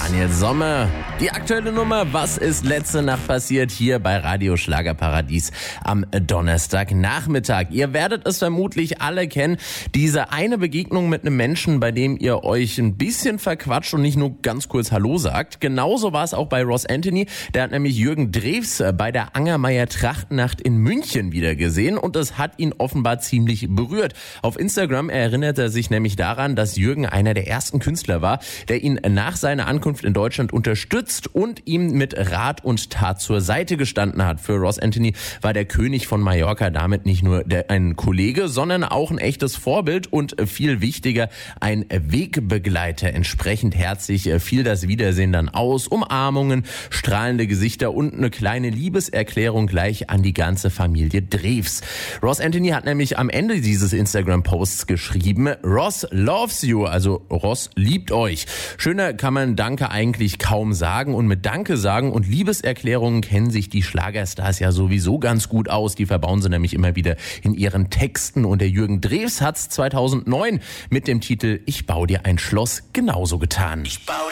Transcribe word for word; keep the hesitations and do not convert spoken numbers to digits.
Daniel Sommer. Die aktuelle Nummer, was ist letzte Nacht passiert, hier bei Radio Schlagerparadies am Donnerstagnachmittag. Ihr werdet es vermutlich alle kennen, diese eine Begegnung mit einem Menschen, bei dem ihr euch ein bisschen verquatscht und nicht nur ganz kurz Hallo sagt. Genauso war es auch bei Ross Anthony, der hat nämlich Jürgen Drews bei der Angermeier Trachtnacht in München wieder gesehen und es hat ihn offenbar ziemlich berührt. Auf Instagram erinnert er sich nämlich daran, dass Jürgen einer der ersten Künstler war, der ihn nach seiner Ankunft in Deutschland unterstützt und ihm mit Rat und Tat zur Seite gestanden hat. Für Ross Anthony war der König von Mallorca damit nicht nur der, ein Kollege, sondern auch ein echtes Vorbild und viel wichtiger, ein Wegbegleiter. Entsprechend herzlich fiel das Wiedersehen dann aus. Umarmungen, strahlende Gesichter und eine kleine Liebeserklärung gleich an die ganze Familie Drews. Ross Anthony hat nämlich am Ende dieses Instagram-Posts geschrieben, Ross loves you, also Ross liebt euch. Schöner kann man Danke eigentlich kaum sagen und mit Danke sagen und Liebeserklärungen kennen sich die Schlagerstars ja sowieso ganz gut aus. Die verbauen sie nämlich immer wieder in ihren Texten und der Jürgen Drews hat's zweitausendneun mit dem Titel Ich bau dir ein Schloss genauso getan.